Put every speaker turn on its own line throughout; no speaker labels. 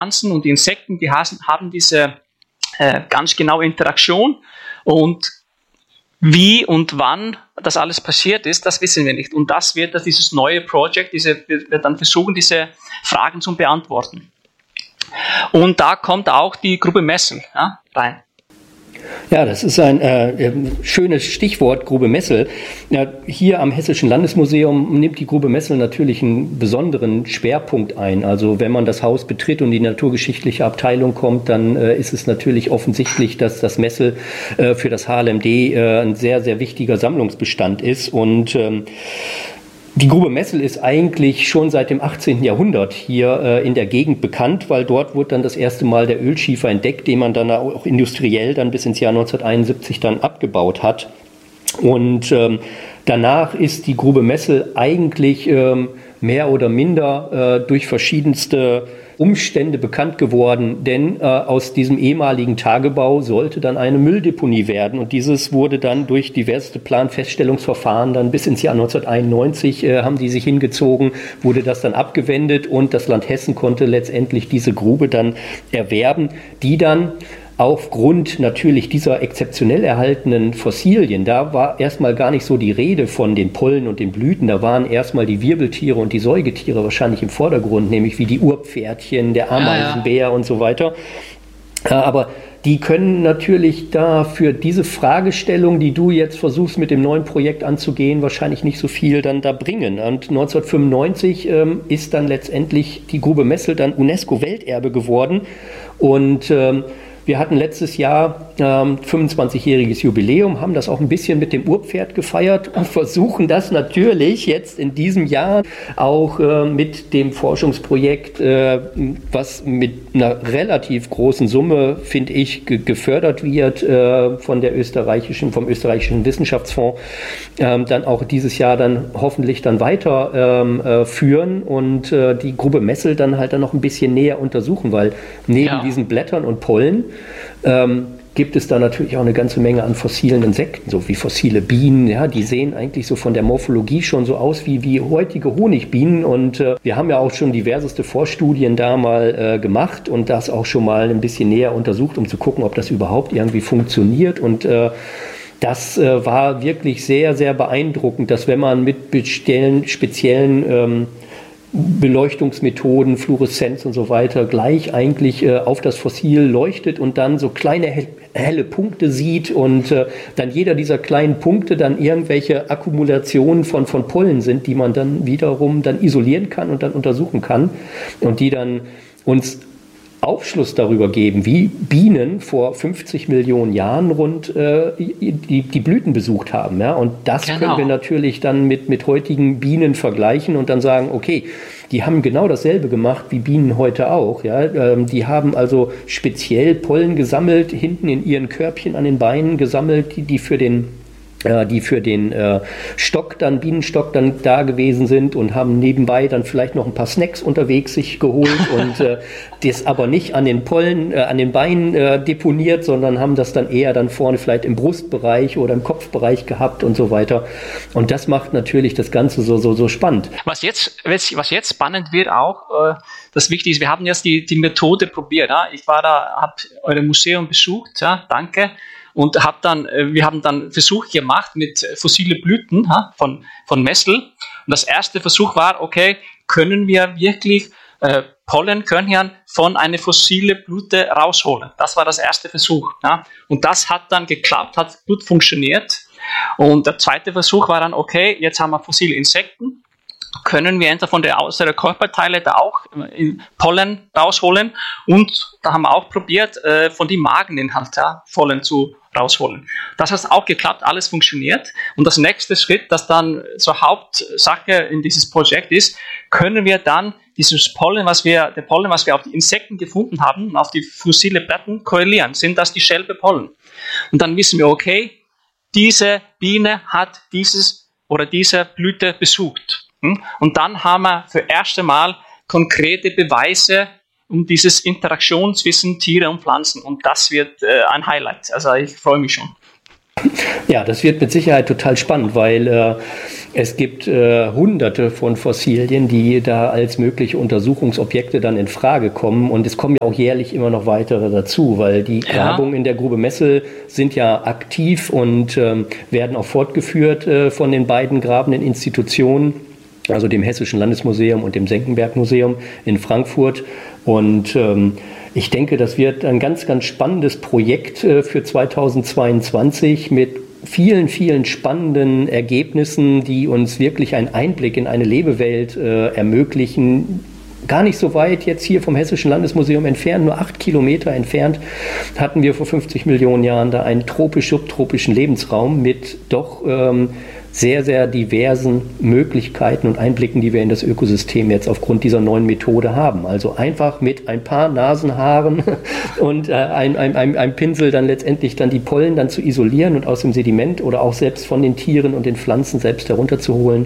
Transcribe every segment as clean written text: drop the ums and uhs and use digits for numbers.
Pflanzen und die Insekten, die haben diese ganz genaue Interaktion, und wie und wann das alles passiert ist, das wissen wir nicht. Und das wird dieses neue Projekt, wir dann versuchen, diese Fragen zu beantworten. Und da kommt auch die Grube Messel rein.
Ja, das ist ein schönes Stichwort, Grube Messel. Ja, hier am Hessischen Landesmuseum nimmt die Grube Messel natürlich einen besonderen Schwerpunkt ein. Also wenn man das Haus betritt und in die naturgeschichtliche Abteilung kommt, dann ist es natürlich offensichtlich, dass das Messel für das HLMD ein sehr, sehr wichtiger Sammlungsbestand ist. Und die Grube Messel ist eigentlich schon seit dem 18. Jahrhundert hier in der Gegend bekannt, weil dort wurde dann das erste Mal der Ölschiefer entdeckt, den man dann auch industriell dann bis ins Jahr 1971 dann abgebaut hat. Und danach ist die Grube Messel eigentlich mehr oder minder durch verschiedenste Umstände bekannt geworden, denn aus diesem ehemaligen Tagebau sollte dann eine Mülldeponie werden, und dieses wurde dann durch diverse Planfeststellungsverfahren dann bis ins Jahr 1991 haben die sich hingezogen, wurde das dann abgewendet, und das Land Hessen konnte letztendlich diese Grube dann erwerben, die dann aufgrund natürlich dieser exzeptionell erhaltenen Fossilien, da war erstmal gar nicht so die Rede von den Pollen und den Blüten, da waren erstmal die Wirbeltiere und die Säugetiere wahrscheinlich im Vordergrund, nämlich wie die Urpferdchen, der Ameisenbär und so weiter. Aber die können natürlich da für diese Fragestellung, die du jetzt versuchst mit dem neuen Projekt anzugehen, wahrscheinlich nicht so viel dann da bringen. Und 1995 ist dann letztendlich die Grube Messel dann UNESCO-Welterbe geworden, und wir hatten letztes Jahr 25-jähriges Jubiläum, haben das auch ein bisschen mit dem Urpferd gefeiert und versuchen das natürlich jetzt in diesem Jahr auch mit dem Forschungsprojekt, was mit einer relativ großen Summe, finde ich, gefördert wird vom österreichischen Wissenschaftsfonds, dann auch dieses Jahr dann hoffentlich dann weiter führen und die Grube Messel dann halt dann noch ein bisschen näher untersuchen, weil neben diesen Blättern und Pollen gibt es da natürlich auch eine ganze Menge an fossilen Insekten, so wie fossile Bienen. Ja, die sehen eigentlich so von der Morphologie schon so aus wie heutige Honigbienen. Und wir haben ja auch schon diverseste Vorstudien da mal gemacht und das auch schon mal ein bisschen näher untersucht, um zu gucken, ob das überhaupt irgendwie funktioniert. Und das war wirklich sehr, sehr beeindruckend, dass wenn man mit speziellen Beleuchtungsmethoden, Fluoreszenz und so weiter gleich eigentlich auf das Fossil leuchtet und dann so kleine helle Punkte sieht und dann jeder dieser kleinen Punkte dann irgendwelche Akkumulationen von Pollen sind, die man dann wiederum dann isolieren kann und dann untersuchen kann und die dann uns Aufschluss darüber geben, wie Bienen vor 50 Millionen Jahren rund die Blüten besucht haben. Ja? Und das können wir natürlich dann mit heutigen Bienen vergleichen und dann sagen, okay, die haben genau dasselbe gemacht wie Bienen heute auch. Ja? Die haben also speziell Pollen gesammelt, hinten in ihren Körbchen an den Beinen gesammelt, die für den Bienenstock dann da gewesen sind und haben nebenbei dann vielleicht noch ein paar Snacks unterwegs sich geholt und das aber nicht an den Pollen, an den Beinen deponiert, sondern haben das dann eher dann vorne vielleicht im Brustbereich oder im Kopfbereich gehabt und so weiter. Und das macht natürlich das Ganze so spannend.
Was jetzt spannend wird auch, das Wichtige ist, wir haben jetzt die Methode probiert. Ja? Ich war da, habe euer Museum besucht, ja, danke. Und wir haben dann Versuch gemacht mit fossile Blüten von Messel. Und das erste Versuch war, okay, können wir wirklich Pollenkörnchen von einer fossile Blüte rausholen? Das war das erste Versuch. Ja? Und das hat dann geklappt, hat gut funktioniert. Und der zweite Versuch war dann, okay, jetzt haben wir fossile Insekten. Können wir entweder von der äußeren Körperteile da auch Pollen rausholen, und da haben wir auch probiert, von den Mageninhalt Pollen zu rausholen. Das hat auch geklappt, alles funktioniert, und das nächste Schritt, das dann zur Hauptsache in dieses Projekt ist, können wir dann dieses Pollen, was wir auf die Insekten gefunden haben, auf die fossile Blätter korrelieren. Sind das dieselbe Pollen? Und dann wissen wir, okay, diese Biene hat dieses oder diese Blüte besucht. Und dann haben wir für das erste Mal konkrete Beweise um dieses Interaktion zwischen Tiere und Pflanzen. Und das wird ein Highlight. Also ich freue mich schon.
Ja, das wird mit Sicherheit total spannend, weil es gibt hunderte von Fossilien, die da als mögliche Untersuchungsobjekte dann in Frage kommen. Und es kommen ja auch jährlich immer noch weitere dazu, weil die Grabungen in der Grube Messel sind ja aktiv und werden auch fortgeführt von den beiden grabenden Institutionen, also dem Hessischen Landesmuseum und dem Senckenberg-Museum in Frankfurt. Und ich denke, das wird ein ganz, ganz spannendes Projekt für 2022 mit vielen, vielen spannenden Ergebnissen, die uns wirklich einen Einblick in eine Lebewelt ermöglichen. Gar nicht so weit jetzt hier vom Hessischen Landesmuseum entfernt, nur 8 Kilometer entfernt, hatten wir vor 50 Millionen Jahren da einen tropisch-subtropischen Lebensraum mit doch sehr, sehr diversen Möglichkeiten und Einblicken, die wir in das Ökosystem jetzt aufgrund dieser neuen Methode haben. Also einfach mit ein paar Nasenhaaren und einem Pinsel dann letztendlich dann die Pollen dann zu isolieren und aus dem Sediment oder auch selbst von den Tieren und den Pflanzen selbst herunterzuholen.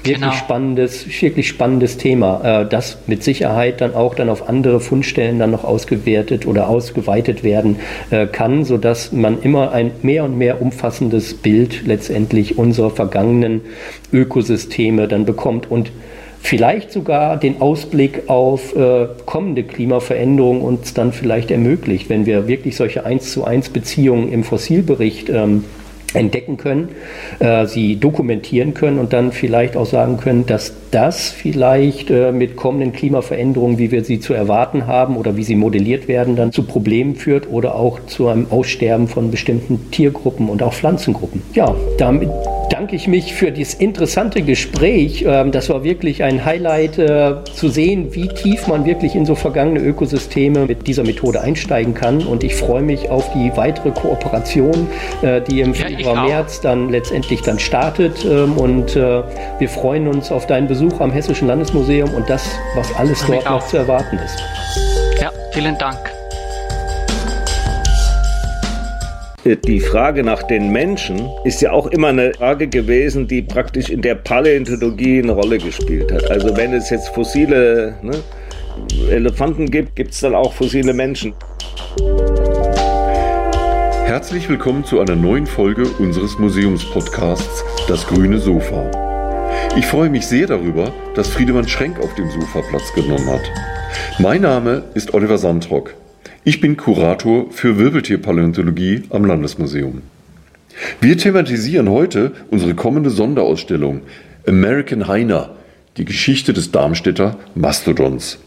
Wirklich spannendes Thema, das mit Sicherheit dann auch dann auf andere Fundstellen dann noch ausgewertet oder ausgeweitet werden kann, sodass man immer ein mehr und mehr umfassendes Bild letztendlich unserer vergangenen Ökosysteme dann bekommt und vielleicht sogar den Ausblick auf kommende Klimaveränderungen uns dann vielleicht ermöglicht, wenn wir wirklich solche 1:1 Beziehungen im Fossilbericht entdecken können, sie dokumentieren können und dann vielleicht auch sagen können, dass das vielleicht mit kommenden Klimaveränderungen, wie wir sie zu erwarten haben oder wie sie modelliert werden, dann zu Problemen führt oder auch zu einem Aussterben von bestimmten Tiergruppen und auch Pflanzengruppen. Ja, damit danke ich mich für dieses interessante Gespräch. Das war wirklich ein Highlight, zu sehen, wie tief man wirklich in so vergangene Ökosysteme mit dieser Methode einsteigen kann. Und ich freue mich auf die weitere Kooperation, die im Februar, März dann letztendlich dann startet. Und wir freuen uns auf deinen Besuch am Hessischen Landesmuseum und das, was alles dort noch zu erwarten ist.
Ja, vielen Dank.
Die Frage nach den Menschen ist ja auch immer eine Frage gewesen, die praktisch in der Paläontologie eine Rolle gespielt hat. Also wenn es jetzt fossile Elefanten gibt, gibt es dann auch fossile Menschen.
Herzlich willkommen zu einer neuen Folge unseres Museumspodcasts Das grüne Sofa. Ich freue mich sehr darüber, dass Friedemann Schrenk auf dem Sofa Platz genommen hat. Mein Name ist Oliver Sandrock. Ich bin Kurator für Wirbeltierpaläontologie am Landesmuseum. Wir thematisieren heute unsere kommende Sonderausstellung American Hyena, die Geschichte des Darmstädter Mastodons.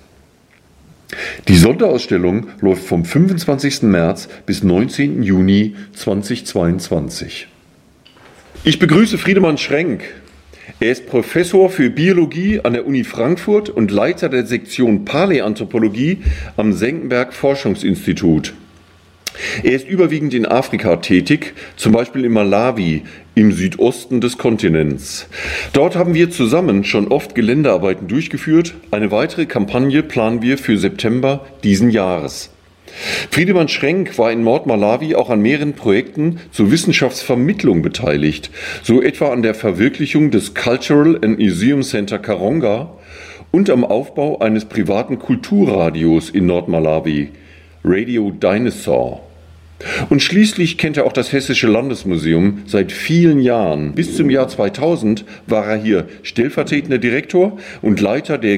Die Sonderausstellung läuft vom 25. März bis 19. Juni 2022. Ich begrüße Friedemann Schrenk. Er ist Professor für Biologie an der Uni Frankfurt und Leiter der Sektion Paläanthropologie am Senckenberg Forschungsinstitut. Er ist überwiegend in Afrika tätig, zum Beispiel in Malawi, im Südosten des Kontinents. Dort haben wir zusammen schon oft Geländearbeiten durchgeführt. Eine weitere Kampagne planen wir für September diesen Jahres. Friedemann Schrenk war in Nordmalawi auch an mehreren Projekten zur Wissenschaftsvermittlung beteiligt, so etwa an der Verwirklichung des Cultural and Museum Center Karonga und am Aufbau eines privaten Kulturradios in Nordmalawi, Radio Dinosaur. Und schließlich kennt er auch das Hessische Landesmuseum seit vielen Jahren. Bis zum Jahr 2000 war er hier stellvertretender Direktor und Leiter der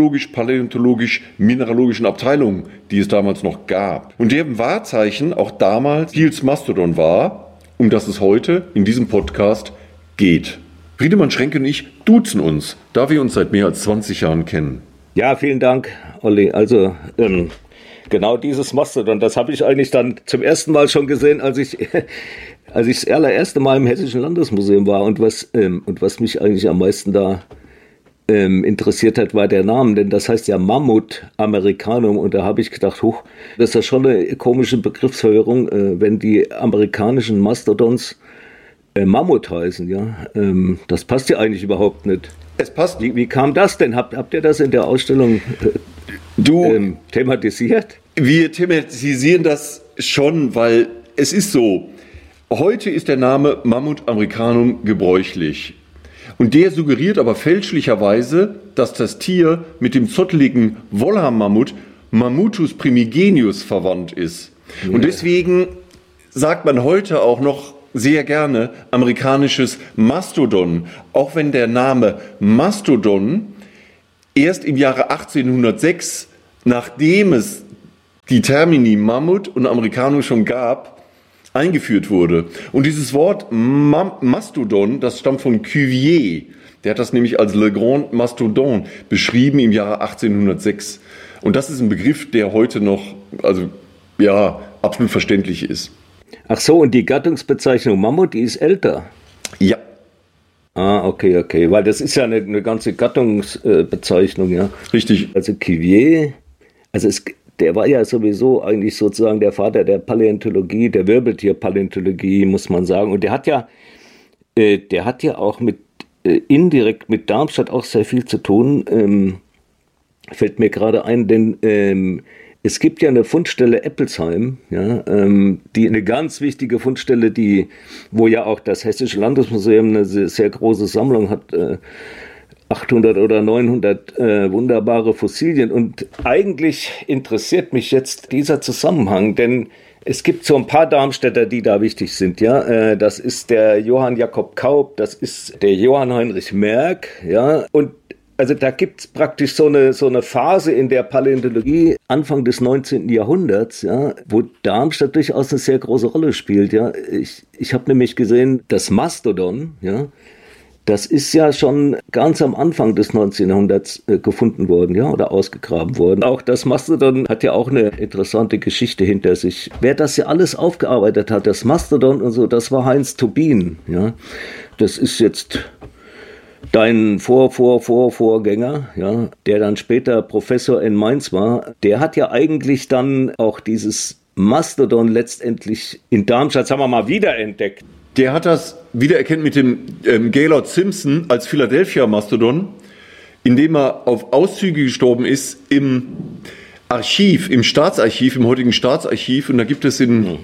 geologisch-paläontologisch-mineralogischen Abteilung, die es damals noch gab. Und deren Wahrzeichen auch damals Kiels Mastodon war, um das es heute in diesem Podcast geht. Friedemann Schrenk und ich duzen uns, da wir uns seit mehr als 20 Jahren kennen.
Ja, vielen Dank, Olli. Also, genau dieses Mastodon, das habe ich eigentlich dann zum ersten Mal schon gesehen, als ich das allererste Mal im Hessischen Landesmuseum war und was mich eigentlich am meisten da interessiert hat, war der Name, denn das heißt ja Mammut Americanum und da habe ich gedacht, das ist ja schon eine komische Begriffsverwirrung, wenn die amerikanischen Mastodons Mammut heißen, ja, das passt ja eigentlich überhaupt nicht.
Es passt.
Wie kam das denn? Habt ihr das in der Ausstellung thematisiert?
Wir thematisieren das schon, weil es ist so, heute ist der Name Mammut americanum gebräuchlich. Und der suggeriert aber fälschlicherweise, dass das Tier mit dem zotteligen Wollhammammut Mammutus primigenius verwandt ist. Ja. Und deswegen sagt man heute auch noch sehr gerne amerikanisches Mastodon, auch wenn der Name Mastodon erst im Jahre 1806, nachdem es die Termini Mammut und Americano schon gab, eingeführt wurde. Und dieses Wort Mastodon, das stammt von Cuvier. Der hat das nämlich als Le Grand Mastodon beschrieben im Jahre 1806. Und das ist ein Begriff, der heute noch, also ja, absolut verständlich ist.
Ach so, und die Gattungsbezeichnung Mammut, die ist älter?
Ja.
Ah, okay, weil das ist ja eine ganze Gattungsbezeichnung, ja.
Richtig.
Also Cuvier, der war ja sowieso eigentlich sozusagen der Vater der Paläontologie, der Wirbeltierpaläontologie, muss man sagen. Und der hat ja auch indirekt mit Darmstadt auch sehr viel zu tun. Fällt mir gerade ein, denn es gibt ja eine Fundstelle Eppelsheim, ja, die eine ganz wichtige Fundstelle, wo ja auch das Hessische Landesmuseum eine sehr große Sammlung hat, 800 oder 900 wunderbare Fossilien. Und eigentlich interessiert mich jetzt dieser Zusammenhang, denn es gibt so ein paar Darmstädter, die da wichtig sind, ja. Das ist der Johann Jakob Kaup, das ist der Johann Heinrich Merck, ja. Und also da gibt es praktisch so eine Phase in der Paläontologie Anfang des 19. Jahrhunderts, ja, wo Darmstadt durchaus eine sehr große Rolle spielt. Ja. Ich habe nämlich gesehen, das Mastodon, ja, das ist ja schon ganz am Anfang des 19. Jahrhunderts gefunden worden, ja, oder ausgegraben worden. Auch das Mastodon hat ja auch eine interessante Geschichte hinter sich. Wer das ja alles aufgearbeitet hat, das Mastodon und so, das war Heinz Tobin, ja. Das ist jetzt dein Vorgänger, ja, der dann später Professor in Mainz war, der hat ja eigentlich dann auch dieses Mastodon letztendlich in Darmstadt, sagen wir mal, wiederentdeckt.
Der hat das wiedererkannt mit dem Gaylord Simpson als Philadelphia-Mastodon, indem er auf Auszüge gestorben ist im Archiv, im Staatsarchiv, im heutigen Staatsarchiv. Und da gibt es einen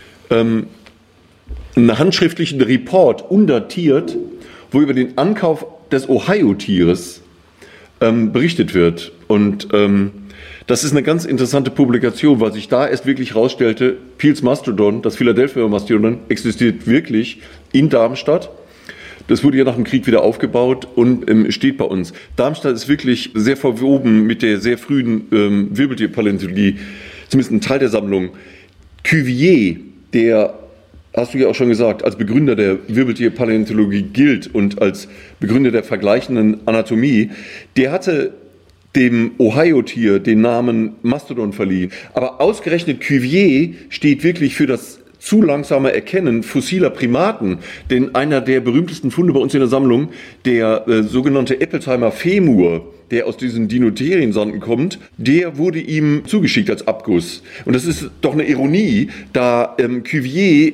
handschriftlichen Report, undatiert, wo über den Ankauf des Ohio-Tieres berichtet wird. Und das ist eine ganz interessante Publikation, weil sich da erst wirklich herausstellte, Peels Mastodon, das Philadelphia Mastodon, existiert wirklich in Darmstadt. Das wurde ja nach dem Krieg wieder aufgebaut und steht bei uns. Darmstadt ist wirklich sehr verwoben mit der sehr frühen Wirbeltierpaläontologie, zumindest ein Teil der Sammlung. Cuvier, der, hast du ja auch schon gesagt, als Begründer der Wirbeltierpaläontologie gilt und als Begründer der vergleichenden Anatomie, der hatte dem Ohio-Tier den Namen Mastodon verliehen. Aber ausgerechnet Cuvier steht wirklich für das zu langsame Erkennen fossiler Primaten. Denn einer der berühmtesten Funde bei uns in der Sammlung, der sogenannte Eppelsheimer Femur, der aus diesen Dinotheriensanden kommt, der wurde ihm zugeschickt als Abguss. Und das ist doch eine Ironie, da Cuvier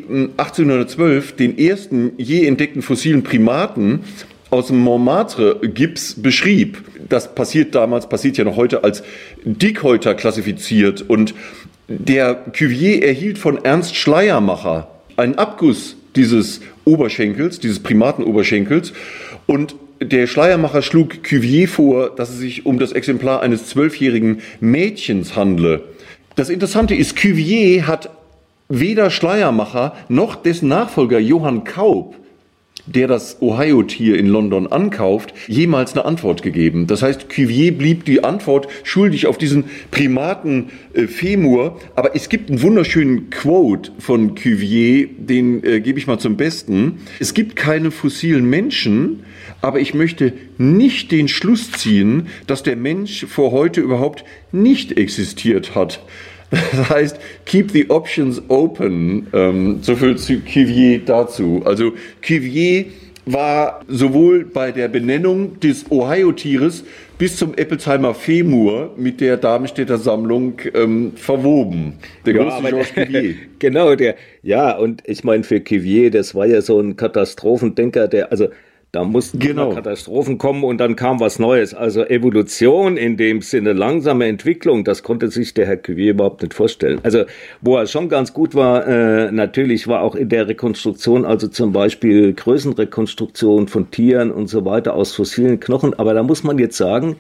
1812 den ersten je entdeckten fossilen Primaten aus dem Montmartre-Gips beschrieb. Das passiert ja noch heute als Dickhäuter klassifiziert. Und der Cuvier erhielt von Ernst Schleiermacher einen Abguss dieses Oberschenkels, dieses Primatenoberschenkels. Und der Schleiermacher schlug Cuvier vor, dass es sich um das Exemplar eines 12-jährigen Mädchens handle. Das Interessante ist, Cuvier hat weder Schleiermacher noch dessen Nachfolger Johann Kaup, der das Ohio-Tier in London ankauft, jemals eine Antwort gegeben. Das heißt, Cuvier blieb die Antwort schuldig auf diesen Primaten Femur. Aber es gibt einen wunderschönen Quote von Cuvier, den gebe ich mal zum Besten. Es gibt keine fossilen Menschen, aber ich möchte nicht den Schluss ziehen, dass der Mensch vor heute überhaupt nicht existiert hat. Das heißt, keep the options open, so viel zu Cuvier dazu. Also Cuvier war sowohl bei der Benennung des Ohio-Tieres bis zum Eppelsheimer Femur mit der Darmstädter Sammlung verwoben. Der große Georges Cuvier.
Genau, und ich meine, für Cuvier, das war ja so ein Katastrophendenker, da mussten Katastrophen kommen und dann kam was Neues. Also Evolution in dem Sinne, langsame Entwicklung, das konnte sich der Herr Cuvier überhaupt nicht vorstellen. Also wo er schon ganz gut war, natürlich war auch in der Rekonstruktion, also zum Beispiel Größenrekonstruktion von Tieren und so weiter aus fossilen Knochen. Aber da muss man jetzt sagen,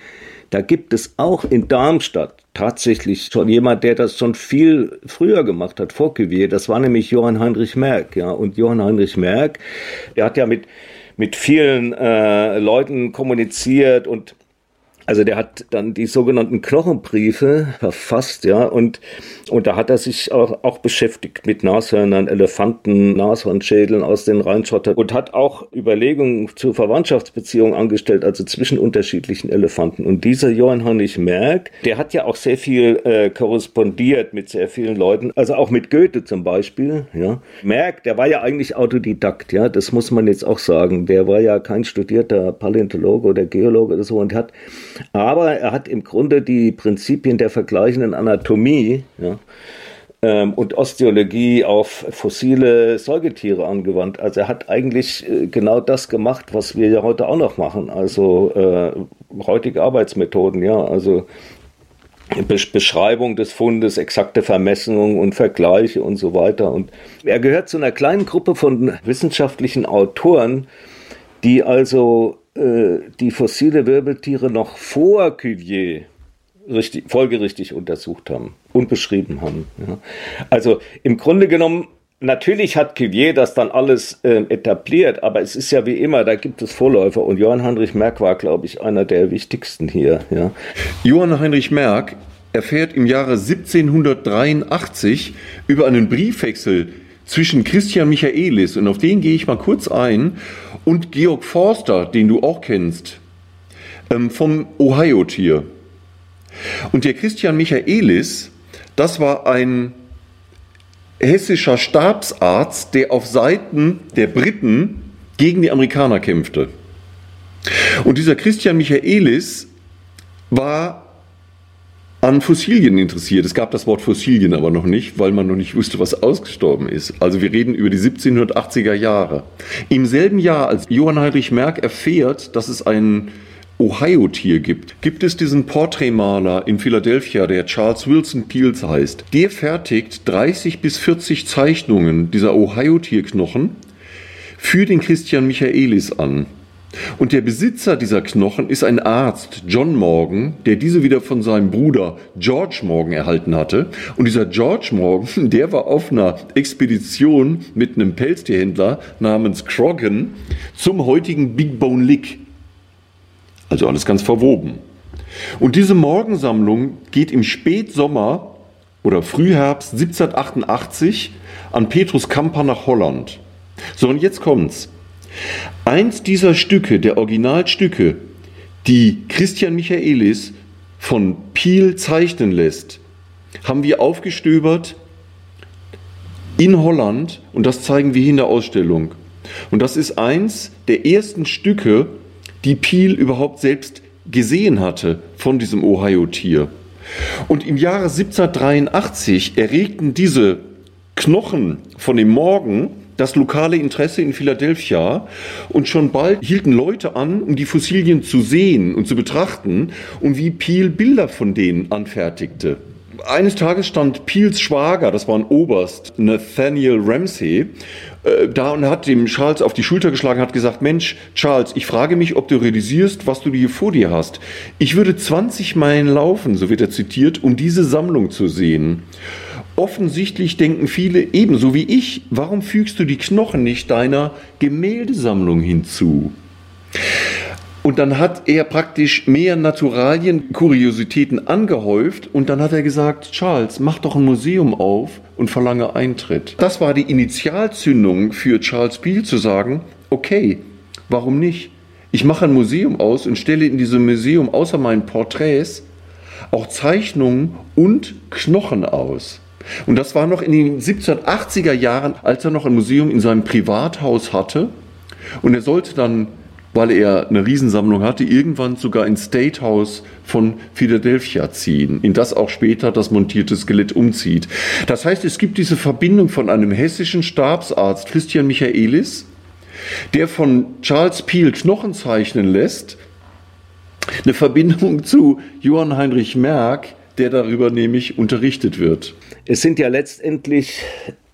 Da gibt es auch in Darmstadt tatsächlich schon jemand, der das schon viel früher gemacht hat, vor Cuvier. Das war nämlich Johann Heinrich Merck. Ja. Und Johann Heinrich Merck, der hat ja mit vielen Leuten kommuniziert und also der hat dann die sogenannten Knochenbriefe verfasst, ja, und da hat er sich auch beschäftigt mit Nashörnern, Elefanten, Nashornschädeln aus den Rheinschottern und hat auch Überlegungen zu Verwandtschaftsbeziehungen angestellt, also zwischen unterschiedlichen Elefanten. Und dieser Johann Heinrich Merck, der hat ja auch sehr viel korrespondiert mit sehr vielen Leuten, also auch mit Goethe zum Beispiel, ja. Merck, der war ja eigentlich Autodidakt, ja, das muss man jetzt auch sagen. Der war ja kein studierter Paläontologe oder Geologe oder so aber er hat im Grunde die Prinzipien der vergleichenden Anatomie, ja, und Osteologie auf fossile Säugetiere angewandt. Also er hat eigentlich genau das gemacht, was wir ja heute auch noch machen. Also heutige Arbeitsmethoden, ja, also Beschreibung des Fundes, exakte Vermessungen und Vergleiche und so weiter. Und er gehört zu einer kleinen Gruppe von wissenschaftlichen Autoren, die also die fossile Wirbeltiere noch vor Cuvier folgerichtig untersucht haben und beschrieben haben. Ja. Also im Grunde genommen, natürlich hat Cuvier das dann alles etabliert, aber es ist ja wie immer, da gibt es Vorläufer und Johann Heinrich Merck war, glaube ich, einer der wichtigsten hier. Ja.
Johann Heinrich Merck erfährt im Jahre 1783 über einen Briefwechsel zwischen Christian Michaelis, und auf den gehe ich mal kurz ein, und Georg Forster, den du auch kennst, vom Ohio-Tier. Und der Christian Michaelis, das war ein hessischer Stabsarzt, der auf Seiten der Briten gegen die Amerikaner kämpfte. Und dieser Christian Michaelis war an Fossilien interessiert. Es gab das Wort Fossilien aber noch nicht, weil man noch nicht wusste, was ausgestorben ist. Also wir reden über die 1780er Jahre. Im selben Jahr, als Johann Heinrich Merck erfährt, dass es ein Ohio-Tier gibt es diesen Porträtmaler in Philadelphia, der Charles Wilson Peels heißt. Der fertigt 30 bis 40 Zeichnungen dieser Ohio-Tierknochen für den Christian Michaelis an. Und der Besitzer dieser Knochen ist ein Arzt, John Morgan, der diese wieder von seinem Bruder George Morgan erhalten hatte. Und dieser George Morgan, der war auf einer Expedition mit einem Pelztierhändler namens Croghan zum heutigen Big Bone Lick. Also alles ganz verwoben. Und diese Morgensammlung geht im Spätsommer oder Frühherbst 1788 an Petrus Camper nach Holland. So, und jetzt kommt's. Eins dieser Stücke, der Originalstücke, die Christian Michaelis von Peel zeichnen lässt, haben wir aufgestöbert in Holland, und das zeigen wir hier in der Ausstellung. Und das ist eins der ersten Stücke, die Peel überhaupt selbst gesehen hatte von diesem Ohio-Tier. Und im Jahre 1783 erregten diese Knochen von dem Morgan das lokale Interesse in Philadelphia, und schon bald hielten Leute an, um die Fossilien zu sehen und zu betrachten, und wie Peel Bilder von denen anfertigte. Eines Tages stand Peels Schwager, das war ein Oberst, Nathaniel Ramsey, da und hat dem Charles auf die Schulter geschlagen, hat gesagt: Mensch, Charles, ich frage mich, ob du realisierst, was du hier vor dir hast. Ich würde 20 Meilen laufen, so wird er zitiert, um diese Sammlung zu sehen. Offensichtlich denken viele ebenso wie ich, warum fügst du die Knochen nicht deiner Gemäldesammlung hinzu? Und dann hat er praktisch mehr Naturalien, Kuriositäten angehäuft, und dann hat er gesagt: Charles, mach doch ein Museum auf und verlange Eintritt. Das war die Initialzündung für Charles Peel, zu sagen: Okay, warum nicht? Ich mache ein Museum aus und stelle in diesem Museum außer meinen Porträts auch Zeichnungen und Knochen aus. Und das war noch in den 1780er Jahren, als er noch ein Museum in seinem Privathaus hatte. Und er sollte dann, weil er eine Riesensammlung hatte, irgendwann sogar ins State House von Philadelphia ziehen, in das auch später das montierte Skelett umzieht. Das heißt, es gibt diese Verbindung von einem hessischen Stabsarzt, Christian Michaelis, der von Charles Peel Knochen zeichnen lässt, eine Verbindung zu Johann Heinrich Merck, der darüber nämlich unterrichtet wird.
Es sind ja letztendlich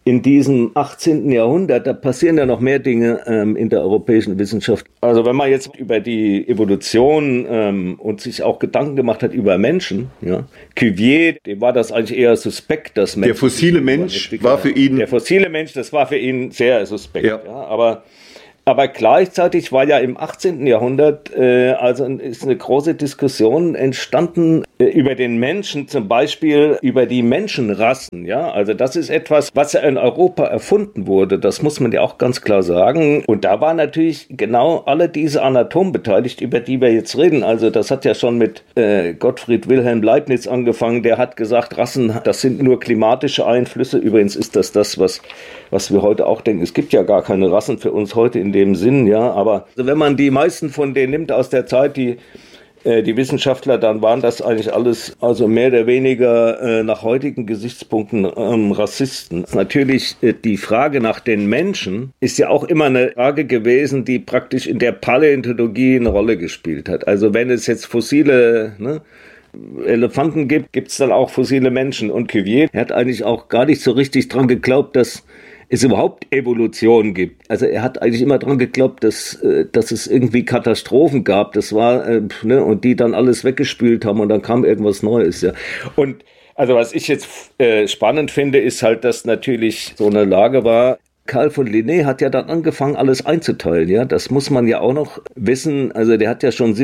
in diesem 18. Jahrhundert, da passieren ja noch mehr Dinge in der europäischen Wissenschaft. Also wenn man jetzt über die Evolution und sich auch Gedanken gemacht hat über Menschen, ja, Cuvier, dem war das eigentlich eher suspekt, dass Menschen...
Der fossile Mensch war für ihn...
Der fossile Mensch, das war für ihn sehr suspekt. Ja. Ja, aber gleichzeitig war ja im 18. Jahrhundert ist eine große Diskussion entstanden über den Menschen, zum Beispiel über die Menschenrassen. Ja, also das ist etwas, was ja in Europa erfunden wurde. Das muss man ja auch ganz klar sagen. Und da waren natürlich genau alle diese Anatomen beteiligt, über die wir jetzt reden. Also das hat ja schon mit Gottfried Wilhelm Leibniz angefangen. Der hat gesagt, Rassen, das sind nur klimatische Einflüsse. Übrigens ist das, was wir heute auch denken. Es gibt ja gar keine Rassen für uns heute in dem Sinn, ja. Aber also wenn man die meisten von denen nimmt aus der Zeit, die Wissenschaftler, dann waren das eigentlich alles, also mehr oder weniger nach heutigen Gesichtspunkten Rassisten. Natürlich die Frage nach den Menschen ist ja auch immer eine Frage gewesen, die praktisch in der Paläontologie eine Rolle gespielt hat. Also wenn es jetzt fossile Elefanten gibt es dann auch fossile Menschen. Und Cuvier hat eigentlich auch gar nicht so richtig dran geglaubt, dass es überhaupt Evolution gibt. Also er hat eigentlich immer dran geglaubt, dass es irgendwie Katastrophen gab. Das war, und die dann alles weggespült haben und dann kam irgendwas Neues. Ja. Und also was ich jetzt spannend finde, ist halt, dass natürlich so eine Lage war. Carl von Linné hat ja dann angefangen, alles einzuteilen, ja. Das muss man ja auch noch wissen. Also der hat ja schon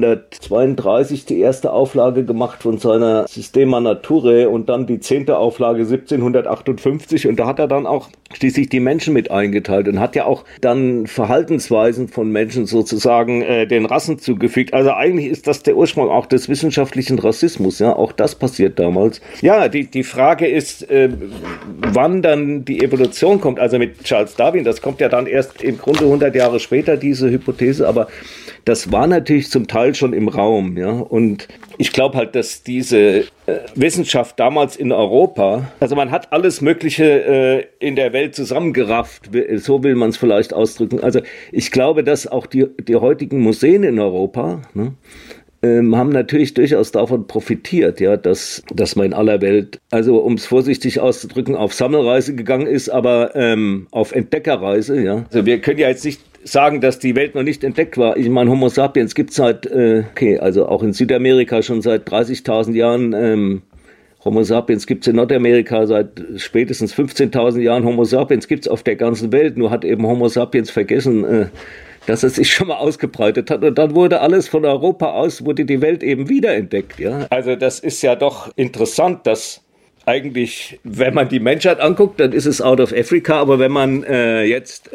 1732 die erste Auflage gemacht von seiner Systema Naturae und dann die 10. Auflage 1758 und da hat er dann auch schließlich die Menschen mit eingeteilt und hat ja auch dann Verhaltensweisen von Menschen sozusagen den Rassen zugefügt. Also eigentlich ist das der Ursprung auch des wissenschaftlichen Rassismus, ja. Auch das passiert damals. Ja, die Frage ist, wann dann die Evolution kommt. Also mit Charles Darwin, das kommt ja dann erst im Grunde 100 Jahre später, diese Hypothese, aber das war natürlich zum Teil schon im Raum, ja, und ich glaube halt, dass diese Wissenschaft damals in Europa, also man hat alles Mögliche in der Welt zusammengerafft, so will man es vielleicht ausdrücken, also ich glaube, dass auch die heutigen Museen in Europa, haben natürlich durchaus davon profitiert, ja, dass man in aller Welt, also um es vorsichtig auszudrücken, auf Sammelreise gegangen ist, aber auf Entdeckerreise, ja. Also wir können ja jetzt nicht sagen, dass die Welt noch nicht entdeckt war. Ich meine, Homo sapiens gibt es also auch in Südamerika schon seit 30.000 Jahren. Homo sapiens gibt es in Nordamerika seit spätestens 15.000 Jahren. Homo sapiens gibt es auf der ganzen Welt, nur hat eben Homo sapiens vergessen, dass es sich schon mal ausgebreitet hat. Und dann wurde alles von Europa aus, wurde die Welt eben wiederentdeckt. Ja? Also das ist ja doch interessant, dass eigentlich, wenn man die Menschheit anguckt, dann ist es out of Africa. Aber wenn man jetzt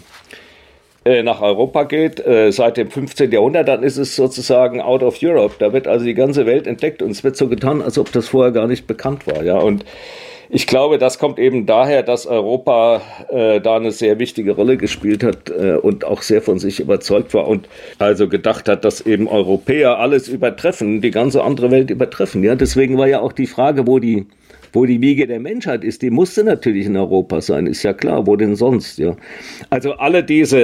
nach Europa geht, seit dem 15. Jahrhundert, dann ist es sozusagen out of Europe. Da wird also die ganze Welt entdeckt und es wird so getan, als ob das vorher gar nicht bekannt war. Ja? Und ich glaube, das kommt eben daher, dass Europa da eine sehr wichtige Rolle gespielt hat und auch sehr von sich überzeugt war und also gedacht hat, dass eben Europäer alles übertreffen, die ganze andere Welt übertreffen. Ja, deswegen war ja auch die Frage, wo die Wiege der Menschheit ist, die musste natürlich in Europa sein, ist ja klar, wo denn sonst? Ja, also alle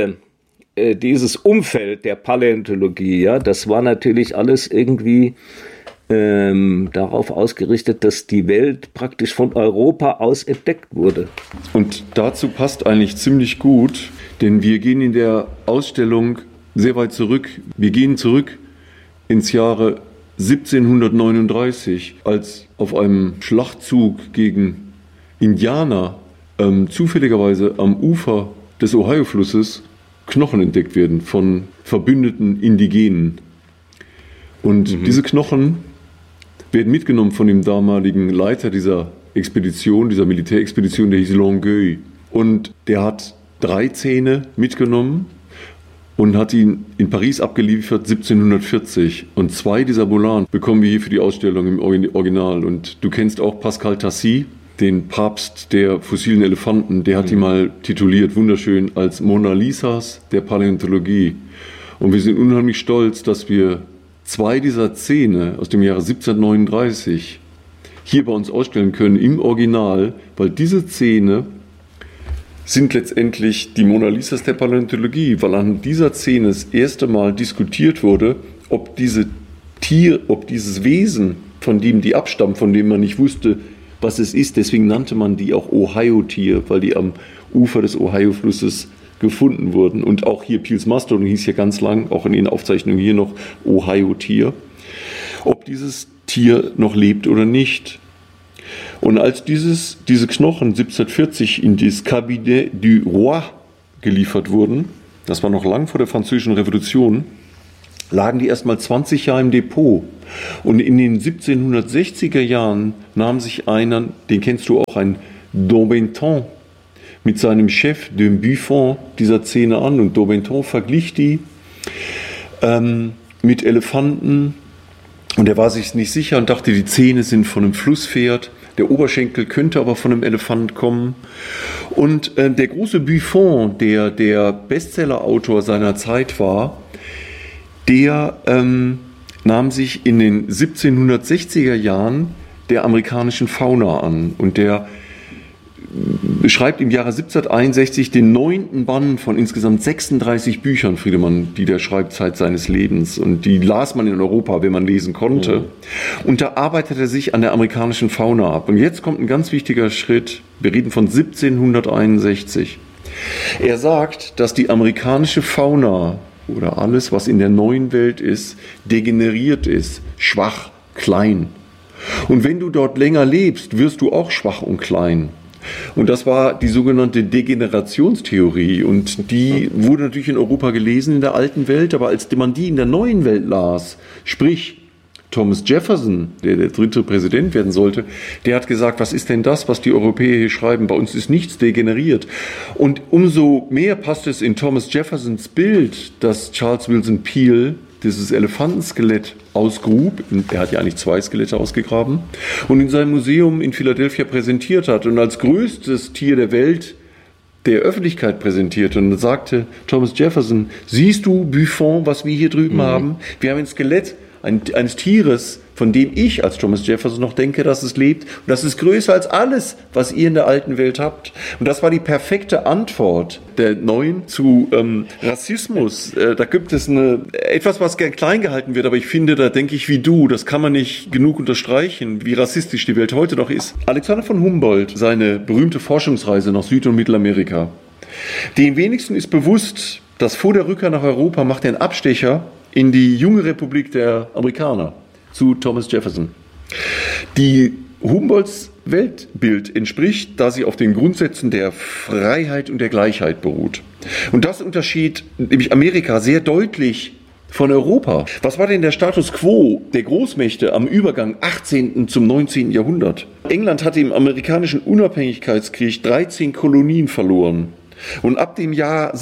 dieses Umfeld der Paläontologie, ja, das war natürlich alles irgendwie darauf ausgerichtet, dass die Welt praktisch von Europa aus entdeckt wurde.
Und dazu passt eigentlich ziemlich gut, denn wir gehen in der Ausstellung sehr weit zurück. Wir gehen zurück ins Jahre 1739, als auf einem Schlachtzug gegen Indianer zufälligerweise am Ufer des Ohio-Flusses Knochen entdeckt werden von verbündeten Indigenen. Und diese Knochen werden mitgenommen von dem damaligen Leiter dieser Expedition, dieser Militärexpedition, der hieß Longueuil. Und der hat 3 Zähne mitgenommen und hat ihn in Paris abgeliefert 1740. Und 2 dieser Molanen bekommen wir hier für die Ausstellung im Original. Und du kennst auch Pascal Tassy, den Papst der fossilen Elefanten. Der hat ihn mal tituliert, wunderschön, als Mona Lisas der Paläontologie. Und wir sind unheimlich stolz, dass wir 2 dieser Zähne aus dem Jahre 1739 hier bei uns ausstellen können im Original, weil diese Zähne sind letztendlich die Mona Lisas der Paläontologie, weil an dieser Szene das erste Mal diskutiert wurde, ob dieses Wesen, von dem die abstammen, von dem man nicht wusste, was es ist. Deswegen nannte man die auch Ohio-Tier, weil die am Ufer des Ohio-Flusses gefunden wurden. Und auch hier Peels Mastodon hieß ja ganz lang, auch in den Aufzeichnungen hier noch Ohio-Tier. Ob dieses Tier noch lebt oder nicht. Und als diese Knochen 1740 in das Cabinet du Roi geliefert wurden, das war noch lang vor der Französischen Revolution, lagen die erst mal 20 Jahre im Depot. Und in den 1760er Jahren nahm sich einer, den kennst du auch, ein Daubenton, mit seinem Chef, dem Buffon, dieser Szene an. Und Daubenton verglich die mit Elefanten. Und er war sich nicht sicher und dachte, die Zähne sind von einem Flusspferd. Der Oberschenkel könnte aber von einem Elefant kommen. Und der große Buffon, der Bestsellerautor seiner Zeit war, der nahm sich in den 1760er Jahren der amerikanischen Fauna an. Und der beschreibt im Jahre 1761 den 9. Band von insgesamt 36 Büchern, Friedemann, die der schreibt Zeit seines Lebens. Und die las man in Europa, wenn man lesen konnte. Mhm. Und da arbeitet er sich an der amerikanischen Fauna ab. Und jetzt kommt ein ganz wichtiger Schritt. Wir reden von 1761. Er sagt, dass die amerikanische Fauna oder alles, was in der neuen Welt ist, degeneriert ist, schwach, klein. Und wenn du dort länger lebst, wirst du auch schwach und klein. Und das war die sogenannte Degenerationstheorie. Und die wurde natürlich in Europa gelesen in der alten Welt, aber als man die in der neuen Welt las, sprich Thomas Jefferson, der 3. Präsident werden sollte, der hat gesagt, was ist denn das, was die Europäer hier schreiben? Bei uns ist nichts degeneriert. Und umso mehr passt es in Thomas Jeffersons Bild, dass Charles Willson Peale dieses Elefantenskelett ausgrub. Er hat ja eigentlich 2 Skelette ausgegraben und in seinem Museum in Philadelphia präsentiert hat und als größtes Tier der Welt der Öffentlichkeit präsentierte. Und dann sagte Thomas Jefferson, siehst du, Buffon, was wir hier drüben haben? Wir haben ein Skelett eines Tieres, von dem ich als Thomas Jefferson noch denke, dass es lebt. Und das ist größer als alles, was ihr in der alten Welt habt. Und das war die perfekte Antwort der Neuen zu Rassismus. Da gibt es etwas, was gern klein gehalten wird, aber ich finde, da denke ich wie du, das kann man nicht genug unterstreichen, wie rassistisch die Welt heute noch ist. Alexander von Humboldt, seine berühmte Forschungsreise nach Süd- und Mittelamerika. Den wenigsten ist bewusst, dass vor der Rückkehr nach Europa macht er einen Abstecher in die junge Republik der Amerikaner zu Thomas Jefferson. Die Humboldts Weltbild entspricht, da sie auf den Grundsätzen der Freiheit und der Gleichheit beruht. Und das unterschied nämlich Amerika sehr deutlich von Europa. Was war denn der Status quo der Großmächte am Übergang 18. zum 19. Jahrhundert? England hatte im amerikanischen Unabhängigkeitskrieg 13 Kolonien verloren. Und ab dem Jahr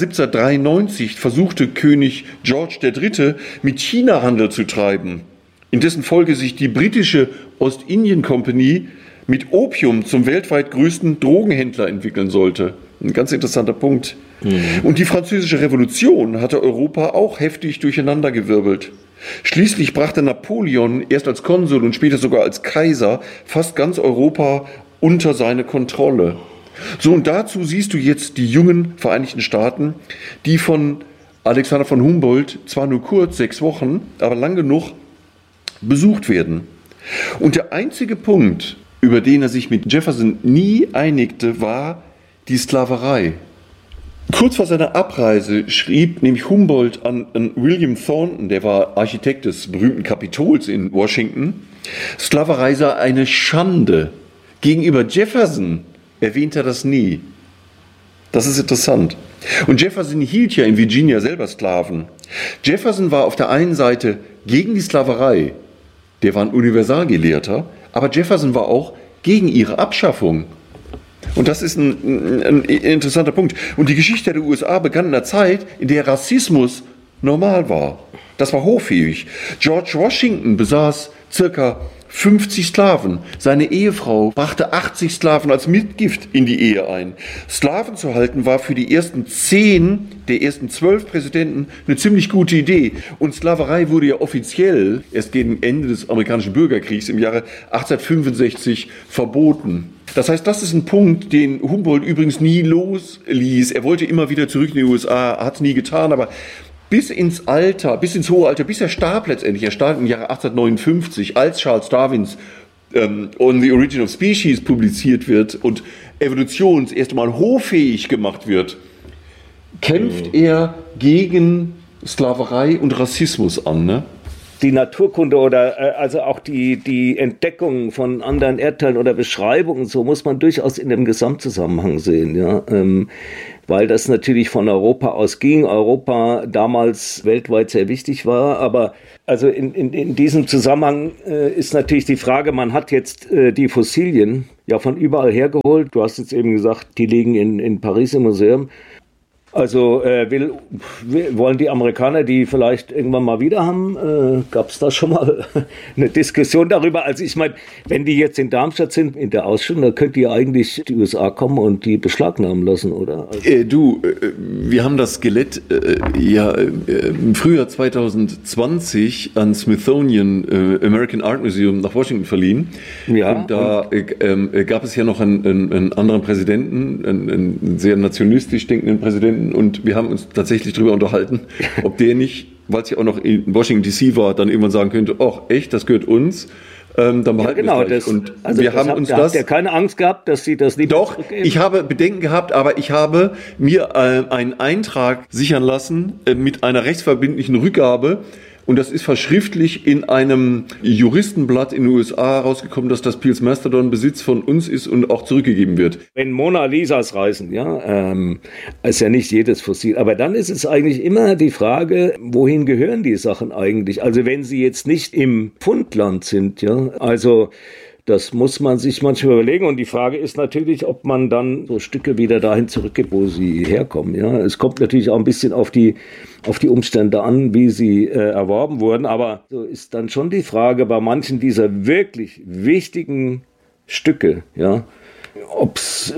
1793 versuchte König George III. Mit China Handel zu treiben, in dessen Folge sich die britische Ostindien-Kompanie mit Opium zum weltweit größten Drogenhändler entwickeln sollte. Ein ganz interessanter Punkt. Und die Französische Revolution hatte Europa auch heftig durcheinandergewirbelt. Schließlich brachte Napoleon erst als Konsul und später sogar als Kaiser fast ganz Europa unter seine Kontrolle. So, und dazu siehst du jetzt die jungen Vereinigten Staaten, die von Alexander von Humboldt zwar nur kurz, 6 Wochen, aber lang genug besucht werden. Und der einzige Punkt, über den er sich mit Jefferson nie einigte, war die Sklaverei. Kurz vor seiner Abreise schrieb nämlich Humboldt an William Thornton, der war Architekt des berühmten Kapitols in Washington, Sklaverei sei eine Schande. Gegenüber Jefferson erwähnt er das nie. Das ist interessant. Und Jefferson hielt ja in Virginia selber Sklaven. Jefferson war auf der einen Seite gegen die Sklaverei, der war ein Universalgelehrter, aber Jefferson war auch gegen ihre Abschaffung. Und das ist ein interessanter Punkt. Und die Geschichte der USA begann in einer Zeit, in der Rassismus normal war. Das war hochfähig. George Washington besaß circa 50 Sklaven. Seine Ehefrau brachte 80 Sklaven als Mitgift in die Ehe ein. Sklaven zu halten war für die ersten 10 der ersten 12 Präsidenten eine ziemlich gute Idee. Und Sklaverei wurde ja offiziell erst gegen Ende des amerikanischen Bürgerkriegs im Jahre 1865 verboten. Das heißt, das ist ein Punkt, den Humboldt übrigens nie losließ. Er wollte immer wieder zurück in die USA, hat es nie getan, aber bis ins hohe Alter, bis er starb letztendlich. Er starb im Jahre 1859 als Charles Darwins On the Origin of Species publiziert wird und Evolution das erste Mal hoffähig gemacht wird, kämpft er gegen Sklaverei und Rassismus an, ne?
Die Naturkunde oder also auch die Entdeckung von anderen Erdteilen oder Beschreibungen, so muss man durchaus in dem Gesamtzusammenhang sehen, ja, weil das natürlich von Europa aus ging, Europa damals weltweit sehr wichtig war, aber also in diesem Zusammenhang ist natürlich die Frage, man hat jetzt die Fossilien ja von überall hergeholt, du hast jetzt eben gesagt, die liegen in Paris im Museum. Also wollen die Amerikaner die vielleicht irgendwann mal wieder haben? Gab es da schon mal eine Diskussion darüber? Also ich meine, wenn die jetzt in Darmstadt sind, in der Ausstellung, dann könnte ja eigentlich die USA kommen und die beschlagnahmen lassen, oder? Also
Wir haben das Skelett im Frühjahr 2020 an Smithsonian American Art Museum nach Washington verliehen. Ja. Und da gab es ja noch einen anderen Präsidenten, einen sehr nationalistisch denkenden Präsidenten, und wir haben uns tatsächlich darüber unterhalten, ob der nicht, weil es ja auch noch in Washington D.C. war, dann irgendwann sagen könnte, ach echt, das gehört uns, dann behalten wir es. Und
also wir haben uns das... Habt ihr keine Angst gehabt, dass sie das nicht
Doch, ich habe Bedenken gehabt, aber ich habe mir einen Eintrag sichern lassen mit einer rechtsverbindlichen Rückgabe. Und das ist verschriftlich in einem Juristenblatt in den USA rausgekommen, dass das Peale's Mastodon Besitz von uns ist und auch zurückgegeben wird.
Wenn Mona Lisas reisen, ist ja nicht jedes Fossil. Aber dann ist es eigentlich immer die Frage, wohin gehören die Sachen eigentlich? Also wenn sie jetzt nicht im Fundland sind, ja, also... Das muss man sich manchmal überlegen. Und die Frage ist natürlich, ob man dann so Stücke wieder dahin zurückgibt, wo sie herkommen. Ja, es kommt natürlich auch ein bisschen auf die Umstände an, wie sie erworben wurden. Aber so ist dann schon die Frage bei manchen dieser wirklich wichtigen Stücke, ja, ob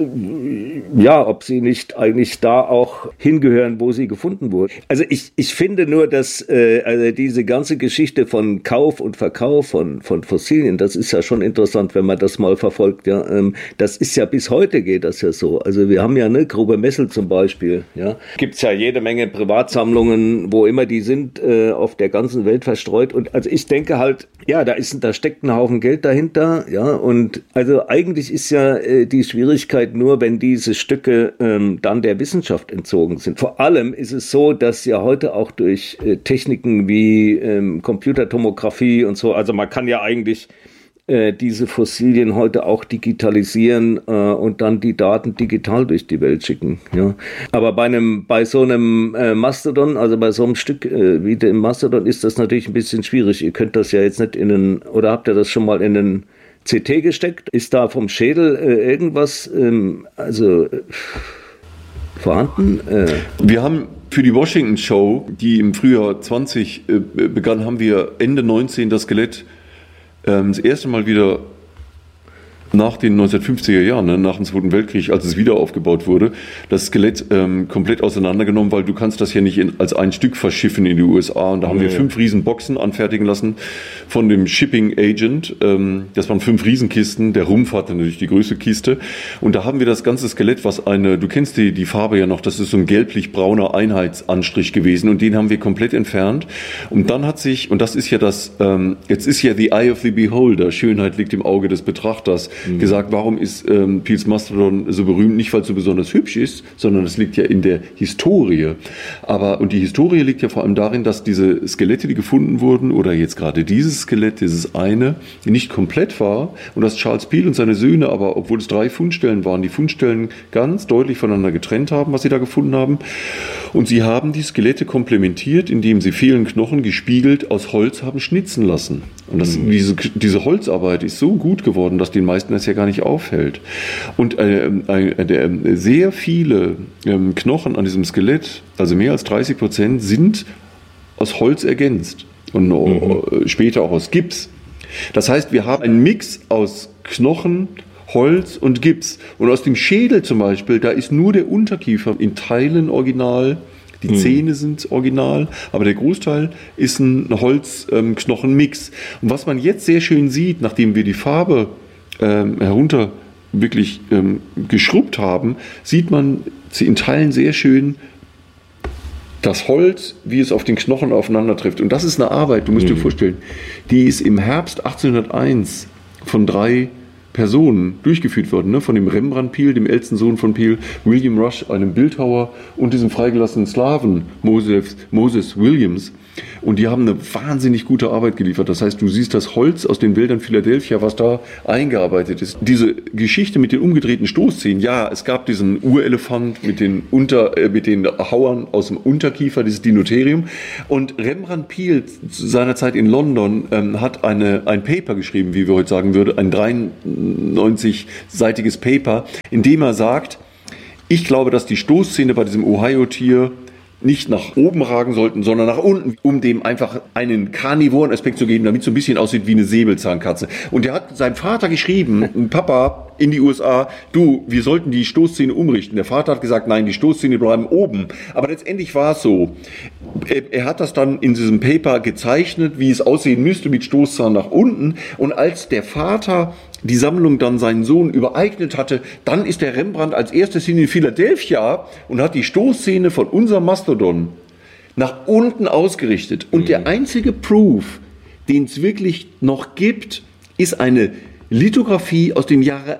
sie nicht eigentlich da auch hingehören, wo sie gefunden wurden. Also ich finde nur, dass also diese ganze Geschichte von Kauf und Verkauf von Fossilien, das ist ja schon interessant, wenn man das mal verfolgt. Ja, das ist ja bis heute geht das ja so. Also wir haben ja eine Grube Messel zum Beispiel. Ja, gibt's ja jede Menge Privatsammlungen, wo immer die sind, auf der ganzen Welt verstreut. Und also ich denke halt, ja, da steckt ein Haufen Geld dahinter. Ja, und also eigentlich ist ja die Schwierigkeit nur, wenn diese Stücke dann der Wissenschaft entzogen sind. Vor allem ist es so, dass ja heute auch durch Techniken wie Computertomographie und so, also man kann ja eigentlich diese Fossilien heute auch digitalisieren und dann die Daten digital durch die Welt schicken. Ja. Aber bei so einem Mastodon, also bei so einem Stück wie dem Mastodon, ist das natürlich ein bisschen schwierig. Ihr könnt das ja jetzt nicht oder habt ihr das schon mal in einen CT gesteckt? Ist da vom Schädel irgendwas vorhanden?
Wir haben für die Washington Show, die im Frühjahr 20 begann, haben wir Ende 19 das Skelett das erste Mal wieder nach den 1950er Jahren, nach dem Zweiten Weltkrieg, als es wieder aufgebaut wurde, das Skelett komplett auseinandergenommen, weil du kannst das ja nicht als ein Stück verschiffen in die USA. Und da haben wir 5 Riesenboxen anfertigen lassen von dem Shipping Agent. Das waren 5 Riesenkisten. Der Rumpf hatte natürlich die größte Kiste. Und da haben wir das ganze Skelett, du kennst die Farbe ja noch, das ist so ein gelblich-brauner Einheitsanstrich gewesen. Und den haben wir komplett entfernt. Und dann und das ist ja jetzt ist ja the eye of the beholder, Schönheit liegt im Auge des Betrachters, gesagt, warum ist Peale's Mastodon so berühmt? Nicht, weil es so besonders hübsch ist, sondern es liegt ja in der Historie. Und die Historie liegt ja vor allem darin, dass diese Skelette, die gefunden wurden, oder jetzt gerade dieses Skelett, dieses eine, nicht komplett war und dass Charles Peale und seine Söhne aber, obwohl es 3 Fundstellen waren, die Fundstellen ganz deutlich voneinander getrennt haben, was sie da gefunden haben. Und sie haben die Skelette komplementiert, indem sie vielen Knochen gespiegelt aus Holz haben schnitzen lassen. Und diese Holzarbeit ist so gut geworden, dass den meisten das ja gar nicht auffällt. Und sehr viele Knochen an diesem Skelett, also mehr als 30%, sind aus Holz ergänzt und später auch aus Gips. Das heißt, wir haben einen Mix aus Knochen, Holz und Gips. Und aus dem Schädel zum Beispiel, da ist nur der Unterkiefer in Teilen original. Die Zähne sind original, aber der Großteil ist ein Holz-Knochen-Mix. Und was man jetzt sehr schön sieht, nachdem wir die Farbe herunter wirklich geschrubbt haben, sieht man in Teilen sehr schön das Holz, wie es auf den Knochen aufeinander trifft. Und das ist eine Arbeit, du musst dir vorstellen, die ist im Herbst 1801 von 3 Personen durchgeführt worden, ne? Von dem Rembrandt Peale, dem ältesten Sohn von Peale, William Rush, einem Bildhauer, und diesem freigelassenen Slawen, Moses Williams. Und die haben eine wahnsinnig gute Arbeit geliefert. Das heißt, du siehst das Holz aus den Wäldern Philadelphia, was da eingearbeitet ist. Diese Geschichte mit den umgedrehten Stoßzähnen, ja, es gab diesen Urelefant mit den Hauern aus dem Unterkiefer, dieses Dinotherium. Und Rembrandt Peale seinerzeit in London hat ein Paper geschrieben, wie wir heute sagen würden, ein 93-seitiges Paper, in dem er sagt, ich glaube, dass die Stoßzähne bei diesem Ohio-Tier nicht nach oben ragen sollten, sondern nach unten, um dem einfach einen karnivoren Aspekt zu geben, damit es so ein bisschen aussieht wie eine Säbelzahnkatze. Und er hat seinem Vater geschrieben, Papa in die USA, wir sollten die Stoßzähne umrichten. Der Vater hat gesagt, nein, die Stoßzähne bleiben oben. Aber letztendlich war es so. Er hat das dann in diesem Paper gezeichnet, wie es aussehen müsste mit Stoßzahn nach unten. Und als der Vater die Sammlung dann seinen Sohn übereignet hatte, dann ist der Rembrandt als erstes hin in Philadelphia und hat die Stoßzähne von unserem Mastodon nach unten ausgerichtet. Und der einzige Proof, den es wirklich noch gibt, ist eine Lithografie aus dem Jahre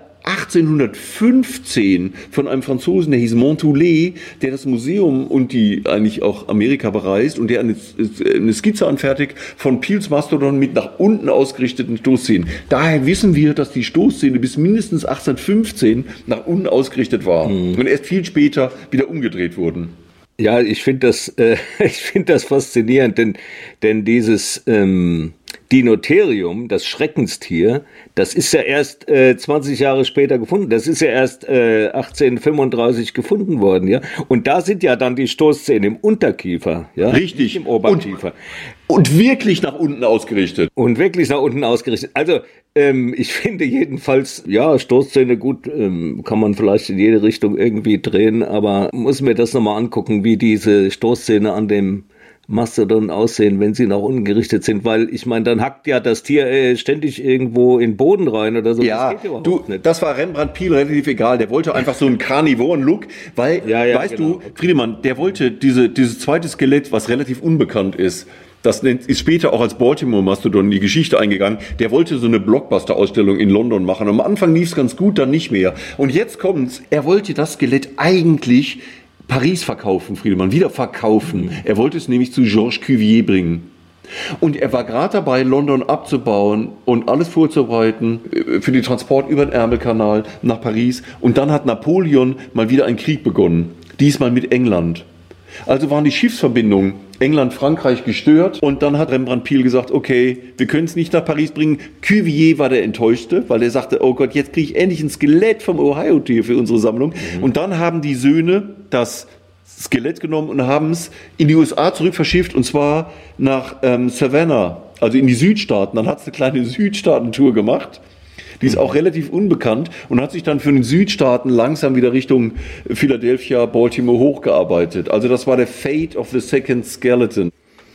1815 von einem Franzosen, der hieß Montoulet, der das Museum und die eigentlich auch Amerika bereist und der eine Skizze anfertigt von Peales Mastodon mit nach unten ausgerichteten Stoßzähnen. Daher wissen wir, dass die Stoßzähne bis mindestens 1815 nach unten ausgerichtet waren und erst viel später wieder umgedreht wurden.
Ja, ich finde das faszinierend, denn dieses Dinotherium, das Schreckenstier, das ist ja erst 20 Jahre später gefunden. Das ist ja erst 1835 gefunden worden, ja. Und da sind ja dann die Stoßzähne im Unterkiefer, ja.
Richtig.
Nicht im Oberkiefer.
Und wirklich nach unten ausgerichtet.
Also, ich finde jedenfalls, ja, Stoßzähne gut, kann man vielleicht in jede Richtung irgendwie drehen, aber muss mir das nochmal angucken, wie diese Stoßzähne an dem Mastodon aussehen, wenn sie nach unten gerichtet sind, weil ich meine, dann hackt ja das Tier ständig irgendwo in den Boden rein oder so.
Ja,
das geht überhaupt nicht.
Das war Rembrandt Peale relativ egal. Der wollte einfach so einen Carnivoren-Look, weil, weißt du, Friedemann, der wollte dieses zweite Skelett, was relativ unbekannt ist, das ist später auch als Baltimore-Mastodon in die Geschichte eingegangen. Der wollte so eine Blockbuster-Ausstellung in London machen. Am Anfang lief es ganz gut, dann nicht mehr. Und jetzt kommt's, er wollte das Skelett eigentlich Paris verkaufen, Friedemann, wieder verkaufen. Er wollte es nämlich zu Georges Cuvier bringen. Und er war gerade dabei, London abzubauen und alles vorzubereiten für den Transport über den Ärmelkanal nach Paris. Und dann hat Napoleon mal wieder einen Krieg begonnen, diesmal mit England. Also waren die Schiffsverbindungen England-Frankreich gestört und dann hat Rembrandt Peale gesagt, okay, wir können es nicht nach Paris bringen. Cuvier war der Enttäuschte, weil er sagte, oh Gott, jetzt kriege ich endlich ein Skelett vom Ohio-Tier für unsere Sammlung. Und dann haben die Söhne das Skelett genommen und haben es in die USA zurück verschifft und zwar nach Savannah, also in die Südstaaten. Dann hat es eine kleine Südstaaten-Tour gemacht. Die ist auch relativ unbekannt und hat sich dann für den Südstaaten langsam wieder Richtung Philadelphia, Baltimore hochgearbeitet. Also das war der Fate of the Second Skeleton.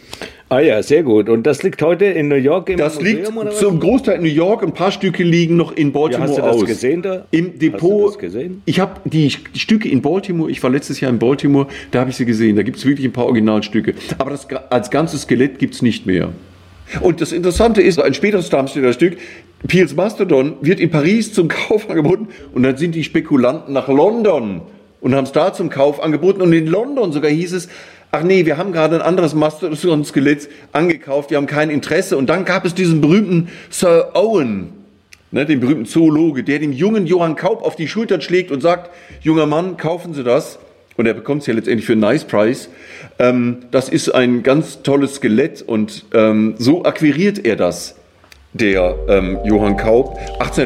Ah ja, sehr gut. Und das liegt heute in New York im
Das
Museum,
liegt
oder was?
zum Großteil in New York. Ein paar Stücke liegen noch in Baltimore aus.
Hast du das gesehen da?
Im Depot.
Hast du das gesehen?
Ich habe die Stücke in Baltimore, ich war letztes Jahr in Baltimore, da habe ich sie gesehen. Da gibt es wirklich ein paar Originalstücke. Aber das als ganzes Skelett gibt es nicht mehr. Und das Interessante ist, ein späteres Darmstädter Stück, Peales Mastodon, wird in Paris zum Kauf angeboten und dann sind die Spekulanten nach London und haben es da zum Kauf angeboten und in London sogar hieß es, ach nee, wir haben gerade ein anderes Mastodon-Skelett angekauft, wir haben kein Interesse. Und dann gab es diesen berühmten Sir Owen, den berühmten Zoologe, der dem jungen Johann Kaup auf die Schultern schlägt und sagt, junger Mann, kaufen Sie das. Und er bekommt es ja letztendlich für einen Nice Price. Das ist ein ganz tolles Skelett und so akquiriert er das, der Johann Kaup,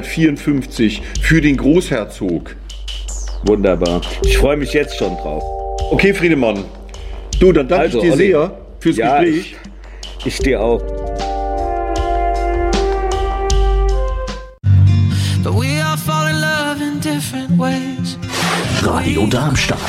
1854 für den Großherzog.
Wunderbar. Ich freue mich jetzt schon drauf.
Okay, Friedemann. Du, dann danke ich dir
Olli,
sehr fürs Gespräch.
Ich dir auch.
But we all fall in love in different ways.
Radio Darmstadt.